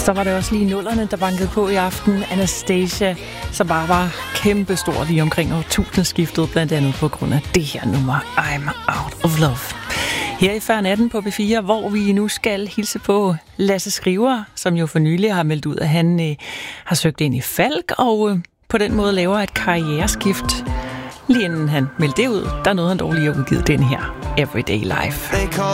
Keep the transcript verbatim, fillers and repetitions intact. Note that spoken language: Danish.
Så var det også lige nullerne, der bankede på i aften. Anastasia, som bare var kæmpestor lige omkring årtusindskiftet, blandt andet på grund af det her nummer, I'm Out of Love. Her i Før Natten på B fire, hvor vi nu skal hilse på Lasse Skriver, som jo for nylig har meldt ud, at han øh, har søgt ind i Falk, og øh, på den måde laver et karriereskift. Lige inden han meldte det ud, der nåede han dog lige at udgive den her Everyday Life.